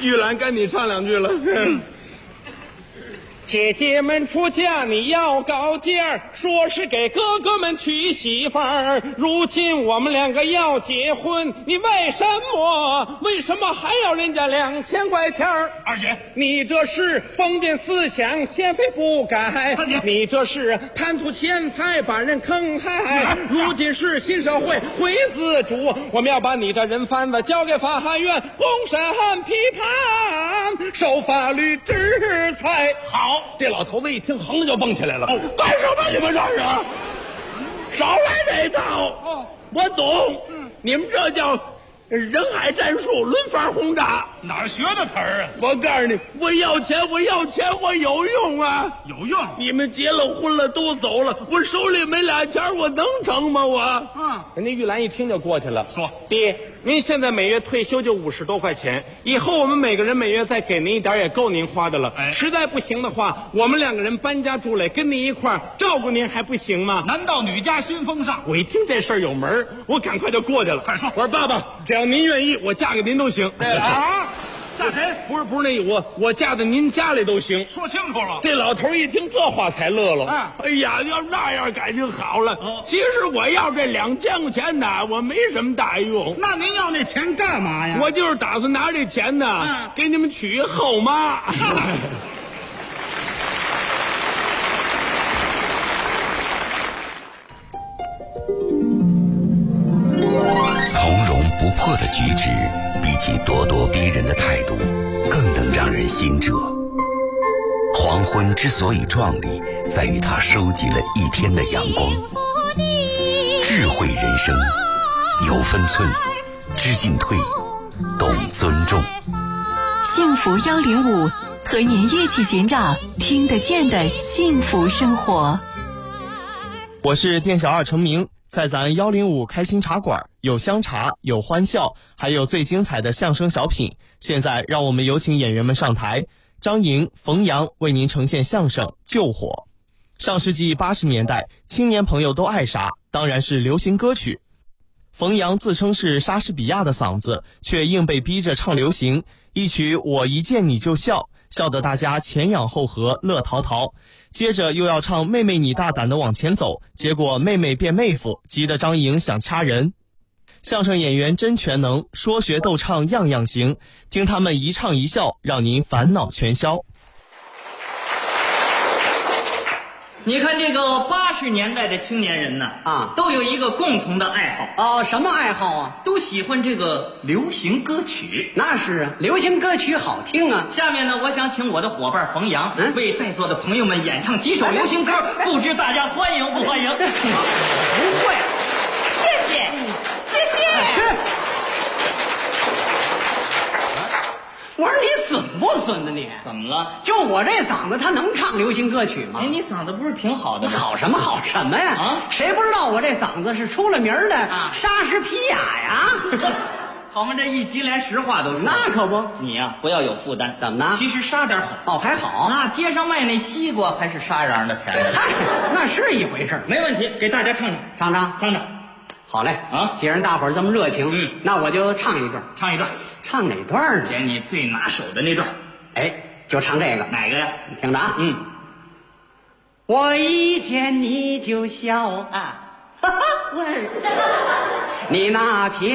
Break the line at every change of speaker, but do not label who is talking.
玉兰该你唱两句了。姐姐们出嫁你要高价，说是给哥哥们娶媳妇儿。如今我们两个要结婚，你为什么还要人家2000块钱？
二姐，
你这是封建思想，千非不改。你这是贪图钱财，把人坑害。如今是新社会，会自主，我们要把你这人贩子交给法院公审批判，受法律制裁。
好。
这老头子一听，横就蹦起来了。干什么你们这是？少来这套！我懂。你们这叫人海战术，轮番轰炸。
哪儿学的词儿啊？
我告诉你，我要钱，我有用啊！
有用。
你们结了婚了，都走了，我手里没俩钱，我能成吗？人家玉兰一听就过去了，
说：“
爹，您现在每月退休就50多块钱，以后我们每个人每月再给您一点，也够您花的了。实在不行的话，我们2个人搬家住来，跟您一块儿照顾您，还不行吗？
难道女家新风尚？”
我一听这事儿有门，我赶快就过去了。
快说！
我说爸爸，只要您愿意，我嫁给您都行。
嫁谁？
不是那我嫁到您家里都行。
说清楚了。
这老头一听这话才乐了。哎呀，要那样感情好了。其实我要这2000块钱呢，我没什么大用。
那您要那钱干嘛呀？
我就是打算拿这钱呢，给你们娶一后妈。
从容不迫的举止，比起咄咄逼人的态度，更能让人心折。黄昏之所以壮丽，在于它收集了一天的阳光。智慧人生，有分寸，知进退，懂尊重。
幸福105，和您一起寻找听得见的幸福生活。
我是店小二程明，在咱105开心茶馆，有香茶，有欢笑，还有最精彩的相声小品。现在让我们有请演员们上台。张莹、冯阳为您呈现相声《救火》。上世纪80年代，青年朋友都爱啥？当然是流行歌曲。冯阳自称是莎士比亚的嗓子，却硬被逼着唱流行，一曲《我一见你就笑》，笑得大家前仰后合，乐陶陶。接着又要唱《妹妹你大胆地往前走》，结果妹妹变妹夫，急得张莹想掐人。相声演员真全能，说学逗唱样样行，听他们一唱一笑，让您烦恼全消。
你看这个80年代的青年人呢，都有一个共同的爱好。
什么爱好啊？
都喜欢这个流行歌曲。
那是啊，流行歌曲好听啊。
下面呢，我想请我的伙伴冯阳，为在座的朋友们演唱几首流行歌，不知大家欢迎不欢迎？不
会。
谢谢。
我说你损不损呢你？
怎么了？
就我这嗓子，他能唱流行歌曲吗？
哎，你嗓子不是挺好的吗？
好什么呀？谁不知道我这嗓子是出了名的莎士比亚呀？
好嘛，这一集连实话都说。
那可不，
你呀不要有负担。
怎么呢？
其实沙点好。
还好。
那街上卖那西瓜还是沙瓤的甜。
嗨，那是一回事。
没问题，给大家唱唱。
好嘞既然大伙儿这么热情，那我就唱一段。唱哪段呢？
姐，你最拿手的那段。
就唱这个。
哪个呀？
你听着啊。我一见你就笑你那片